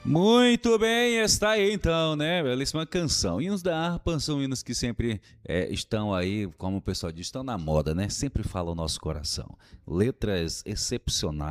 Muito bem, está aí então, né? Belíssima canção. Hinos da harpa são hinos que sempre estão aí, como o pessoal diz, estão na moda, né? Sempre falam o nosso coração. Letras excepcionais.